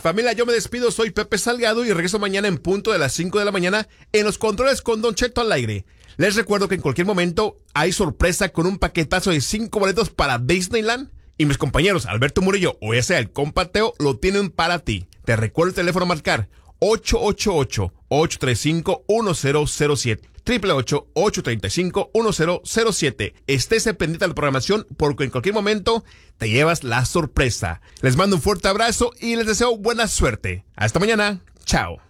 Familia, yo me despido, soy Pepe Salgado y regreso mañana en punto de las 5 de la mañana en los controles con Don Cheto al aire. Les recuerdo que en cualquier momento hay sorpresa con un paquetazo de 5 boletos para Disneyland y mis compañeros Alberto Murillo o ya sea el compa Teo lo tienen para ti. Te recuerdo el teléfono a marcar 888-835-1007. 888-835-1007. Estés pendiente de la programación porque en cualquier momento te llevas la sorpresa. Les mando un fuerte abrazo y les deseo buena suerte. Hasta mañana. Chao.